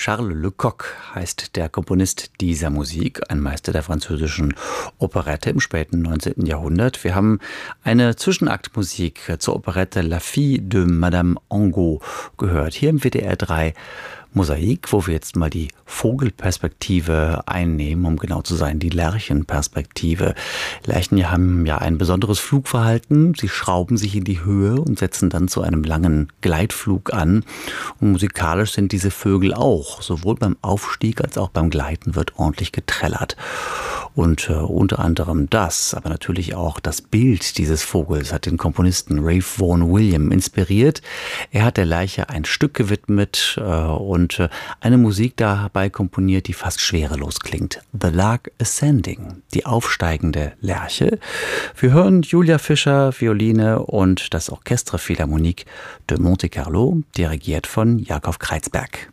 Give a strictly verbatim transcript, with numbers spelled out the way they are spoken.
Charles Lecoq heißt der Komponist dieser Musik, ein Meister der französischen Operette im späten neunzehnten Jahrhundert. Wir haben eine Zwischenaktmusik zur Operette La Fille de Madame Angot gehört, hier im W D R drei Mosaik, wo wir jetzt mal die Vogelperspektive einnehmen, um genau zu sein, die Lerchenperspektive. Lerchen haben ja ein besonderes Flugverhalten. Sie schrauben sich in die Höhe und setzen dann zu einem langen Gleitflug an. Und musikalisch sind diese Vögel auch. Sowohl beim Aufstieg als auch beim Gleiten wird ordentlich getrellert. Und äh, unter anderem das, aber natürlich auch das Bild dieses Vogels hat den Komponisten Ralph Vaughan Williams inspiriert. Er hat der Lerche ein Stück gewidmet äh, und äh, eine Musik dabei komponiert, die fast schwerelos klingt. The Lark Ascending, die aufsteigende Lerche. Wir hören Julia Fischer, Violine und das Orchestre Philharmonique de Monte Carlo, dirigiert von Jakob Kreizberg.